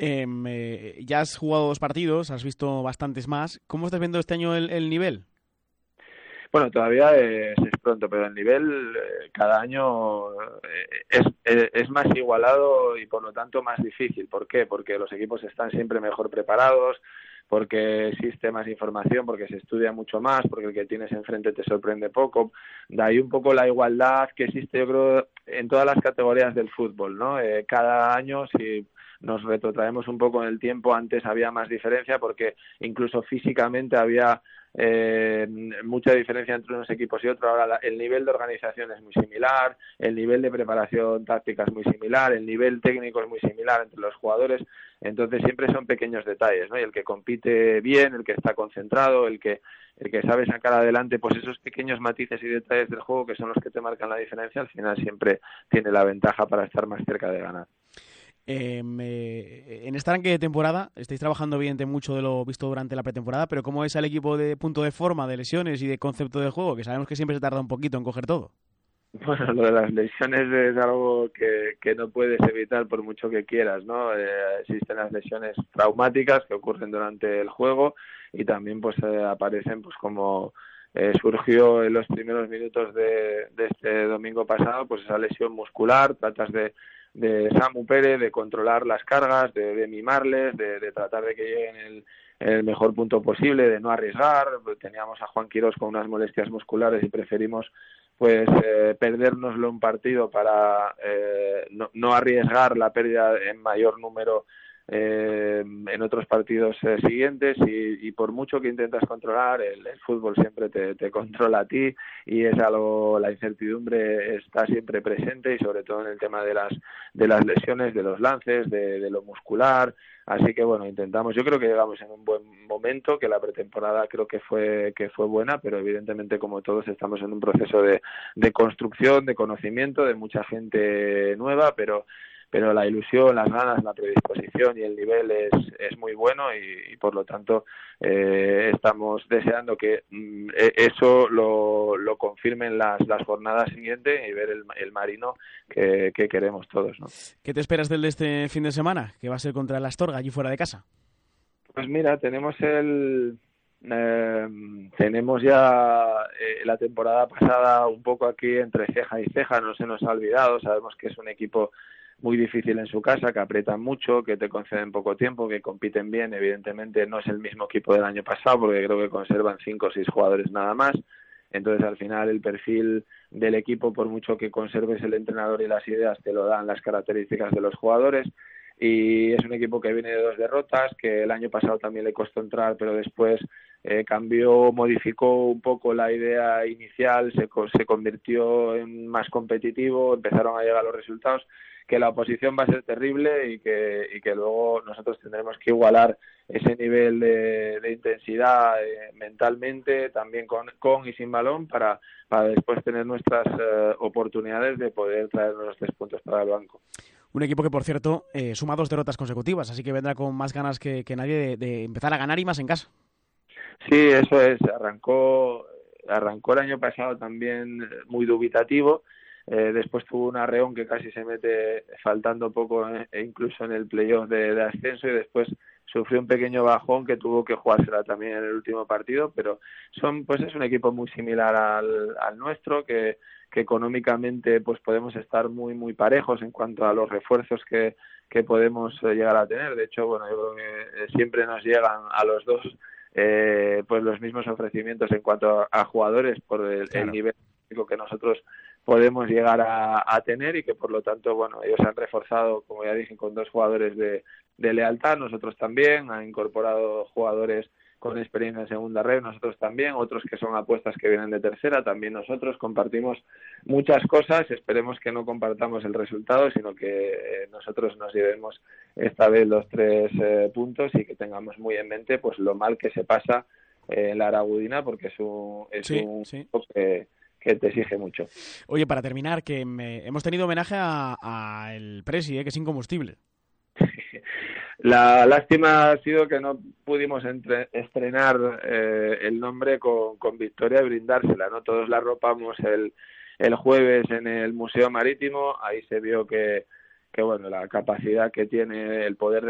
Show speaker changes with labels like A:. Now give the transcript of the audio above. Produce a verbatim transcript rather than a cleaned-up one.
A: Eh, eh, ya has jugado dos partidos, has visto bastantes más. ¿Cómo estás viendo este año el, el nivel?
B: Bueno, todavía es, es pronto, pero el nivel eh, cada año eh, es, es, es más igualado y por lo tanto más difícil. ¿Por qué? Porque los equipos están siempre mejor preparados, porque existe más información, porque se estudia mucho más, porque el que tienes enfrente te sorprende poco. De ahí un poco la igualdad que existe, yo creo, en todas las categorías del fútbol, ¿no? Eh, cada año, si nos retrotraemos un poco en el tiempo, antes había más diferencia porque incluso físicamente había eh, mucha diferencia entre unos equipos y otros. Ahora la, el nivel de organización es muy similar, el nivel de preparación táctica es muy similar, el nivel técnico es muy similar entre los jugadores, entonces siempre son pequeños detalles, ¿no? Y el que compite bien, el que está concentrado, el que el que sabe sacar adelante pues esos pequeños matices y detalles del juego que son los que te marcan la diferencia, al final siempre tiene la ventaja para estar más cerca de ganar.
A: Eh, me, en este arranque de temporada estáis trabajando evidente mucho de lo visto durante la pretemporada, pero ¿cómo es el equipo de punto de forma, de lesiones y de concepto de juego? Que sabemos que siempre se tarda un poquito en coger todo.
B: Bueno, lo de las lesiones es algo que, que no puedes evitar por mucho que quieras, ¿no? Eh, existen las lesiones traumáticas que ocurren durante el juego y también pues eh, aparecen pues como eh, surgió en los primeros minutos de, de este domingo pasado, pues esa lesión muscular. Tratas de de Samu Pérez, de controlar las cargas, de, de mimarles, de, de tratar de que lleguen el, el mejor punto posible, de no arriesgar. Teníamos a Juan Quirós con unas molestias musculares y preferimos pues eh, perdérnoslo un partido para eh, no, no arriesgar la pérdida en mayor número eh, en otros partidos eh, siguientes y, y por mucho que intentas controlar, el, el fútbol siempre te, te controla a ti y es algo, la incertidumbre está siempre presente y sobre todo en el tema de las de las lesiones, de los lances, de, de lo muscular. Así que bueno, intentamos, yo creo que llegamos en un buen momento, que la pretemporada creo que fue que fue buena, pero evidentemente como todos estamos en un proceso de, de construcción, de conocimiento, de mucha gente nueva, pero pero la ilusión, las ganas, la predisposición y el nivel es, es muy bueno y, y por lo tanto eh, estamos deseando que mm, eso lo, lo confirmen las, las jornadas siguientes y ver el, el Marino que, que queremos todos, ¿no?
A: ¿Qué te esperas del de este fin de semana? Que va a ser contra el Astorga, allí fuera de casa.
B: Pues mira, tenemos el... Eh, tenemos ya eh, la temporada pasada un poco aquí entre ceja y ceja, no se nos ha olvidado, sabemos que es un equipo muy difícil en su casa, que aprietan mucho, que te conceden poco tiempo, que compiten bien. Evidentemente no es el mismo equipo del año pasado porque creo que conservan cinco o seis jugadores nada más. Entonces al final el perfil del equipo, por mucho que conserves el entrenador y las ideas, te lo dan las características de los jugadores. Y es un equipo que viene de dos derrotas, que el año pasado también le costó entrar, pero después eh, cambió, modificó un poco la idea inicial, se, se convirtió en más competitivo, empezaron a llegar los resultados, que la oposición va a ser terrible y que, y que luego nosotros tendremos que igualar ese nivel de, de intensidad eh, mentalmente, también con, con y sin balón, para, para después tener nuestras eh, oportunidades de poder traernos los tres puntos para el banco.
A: Un equipo que, por cierto, eh, suma dos derrotas consecutivas, así que vendrá con más ganas que, que nadie de, de empezar a ganar y más en casa.
B: Sí, eso es. Arrancó, arrancó el año pasado también muy dubitativo. Eh, después tuvo un arreón que casi se mete faltando poco eh, e incluso en el playoff de, de ascenso y después sufrió un pequeño bajón que tuvo que jugársela también en el último partido, pero son pues es un equipo muy similar al, al nuestro, que, que económicamente pues podemos estar muy muy parejos en cuanto a los refuerzos que, que podemos eh, llegar a tener. De hecho, bueno, yo creo que eh, siempre nos llegan a los dos eh, pues los mismos ofrecimientos en cuanto a, a jugadores por el, claro. el nivel que nosotros podemos llegar a, a tener y que por lo tanto, bueno, ellos han reforzado, como ya dije, con dos jugadores de, de lealtad, nosotros también, han incorporado jugadores con experiencia en segunda red, nosotros también, otros que son apuestas que vienen de tercera, también nosotros compartimos muchas cosas, esperemos que no compartamos el resultado, sino que eh, nosotros nos llevemos esta vez los tres eh, puntos y que tengamos muy en mente pues lo mal que se pasa eh, en la Aragudina, porque es un, es
A: sí,
B: un
A: sí.
B: que que te exige mucho.
A: Oye, para terminar, que me... hemos tenido homenaje a, a el Presi, ¿eh? Que es incombustible.
B: La lástima ha sido que no pudimos entre... estrenar eh, el nombre con, con Victoria y brindársela, ¿no? Todos la arropamos el, el jueves en el Museo Marítimo, ahí se vio que, que bueno, la capacidad que tiene, el poder de